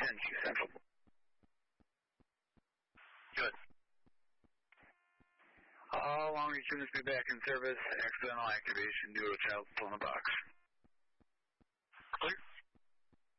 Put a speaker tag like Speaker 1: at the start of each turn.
Speaker 1: 10Q Central.
Speaker 2: Good.
Speaker 1: Long Reach units be back in service. Accidental activation due to a child still in the box.